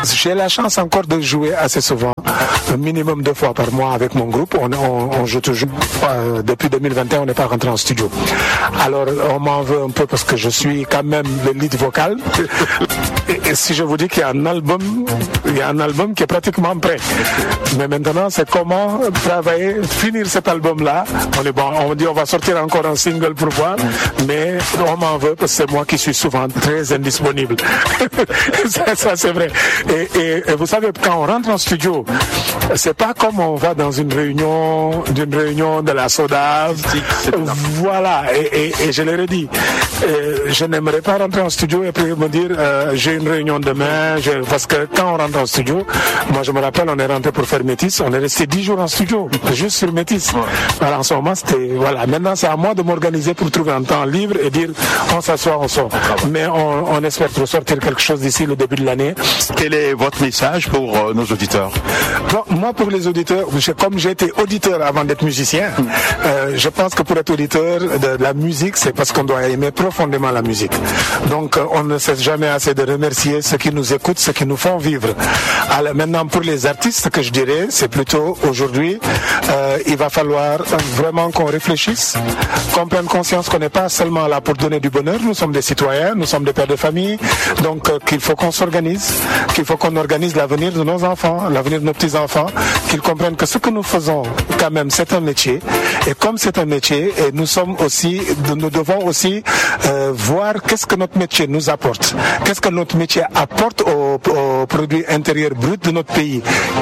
J'ai la chance encore de jouer assez souvent, un minimum 2 fois par mois avec mon groupe. On joue toujours. Depuis 2021, on n'est pas rentré en studio. Alors, on m'en veut un peu parce que je suis quand même le lead vocal. Et si je vous dis qu'il y a un album qui est pratiquement prêt. Mais maintenant, c'est comment travailler, finir cet album-là. On dit on va sortir encore un single pour voir, mais on m'en veut parce que c'est moi qui suis souvent très indisponible. ça c'est vrai. Et vous savez, quand on rentre en studio, c'est pas comme on va dans une réunion de la SODAV. Voilà. Et je l'ai redit. Je n'aimerais pas rentrer en studio et puis me dire j'ai une réunion demain, parce que quand on rentre en studio, moi je me rappelle, on est rentré pour faire Métis, on est resté 10 jours en studio, juste sur Métis. Alors en ce moment, voilà. Maintenant, c'est à moi de m'organiser pour trouver un temps libre et dire on s'assoit, on sort. Mais on espère sortir quelque chose d'ici le début de l'année. Quel est votre message pour nos auditeurs? Bon, moi, pour les auditeurs, comme j'ai été auditeur avant d'être musicien, je pense que pour être auditeur de la musique, c'est parce qu'on doit aimer profondément la musique. Donc, on ne cesse jamais assez de remercier ceux qui nous écoutent, ceux qui nous font vivre. Alors, maintenant, pour les artistes, que je dirais, c'est plutôt aujourd'hui, il va falloir vraiment qu'on réfléchisse, qu'on prenne conscience qu'on n'est pas seulement là pour donner du bonheur. Nous sommes des citoyens, nous sommes des pères de famille, donc qu'il faut qu'on s'organise, qu'il faut qu'on organise l'avenir de nos enfants, l'avenir de nos petits-enfants, qu'ils comprennent que ce que nous faisons, quand même, c'est un métier. Et comme c'est un métier, et nous devons aussi voir qu'est-ce que notre métier nous apporte. Qu'est-ce que notre métier apporte au produit intérieur brut de notre pays.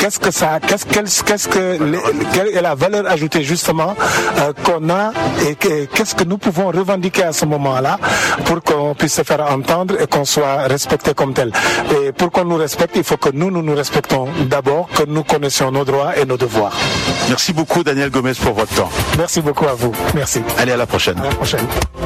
Quelle est la valeur ajoutée justement qu'on a et qu'est-ce que nous pouvons revendiquer à ce moment-là pour qu'on puisse se faire entendre et qu'on soit respecté comme tel. Et pour qu'on nous respecte, il faut que nous respectons d'abord, que nous connaissions nos droits et nos devoirs. Merci beaucoup Daniel Gomez pour votre temps. Merci beaucoup à vous. Merci. Allez, à la prochaine. À la prochaine.